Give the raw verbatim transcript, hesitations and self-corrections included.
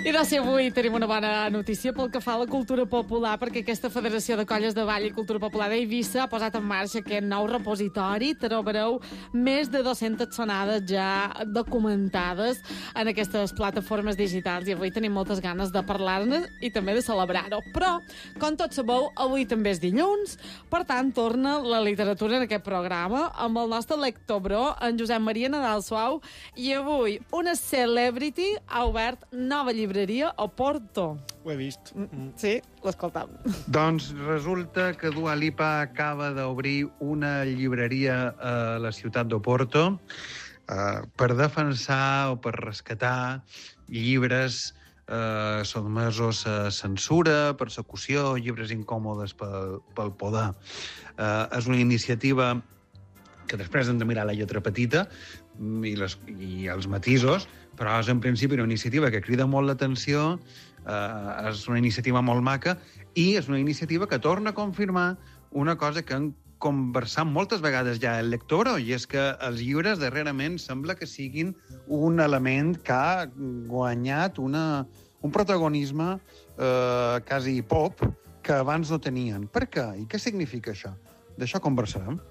I de ser avui tenim una bona notícia pel que fa a la cultura popular, perquè aquesta Federació de Colles de Ball i Cultura Popular d'Eivissa ha posat en marxa aquest nou repositori. Trobareu més de dues-centes sonades ja documentades en aquestes plataformes digitals i avui tenim moltes ganes de parlar-ne i també de celebrar-ho. Però, com tots sabeu, avui també és dilluns, per tant, torna la literatura en aquest programa amb el nostre lector bro, en Josep Maria Nadal Suau, i avui una celebrity ha obert nova llibreria a Porto. Ho he vist. Mm. Sí, l'escoltam. Doncs resulta que Dua Lipa acaba d'obrir una llibreria a la ciutat d'Oporto eh, per defensar o per rescatar llibres eh, sotmesos a censura, persecució, llibres incòmodes pel, pel poder. Eh, és una iniciativa que després hem de mirar la lletra petita i, les, i els matisos, però és en principi una iniciativa que crida molt l'atenció, eh, és una iniciativa molt maca i és una iniciativa que torna a confirmar una cosa que han conversat moltes vegades ja el lector, i és que els llibres darrerament sembla que siguin un element que ha guanyat una, un protagonisme eh, quasi pop que abans no tenien. Per què? I què significa això? D'això conversarem.